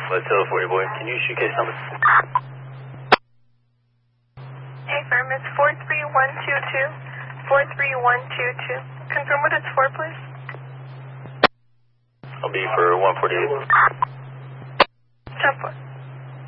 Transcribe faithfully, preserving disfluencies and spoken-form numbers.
Let's tell for you, boy. Can you shoot case number? Hey, firm, it's four three one two two. four three one two two. Confirm what it's for, please. I'll be for one forty-eight. ten four.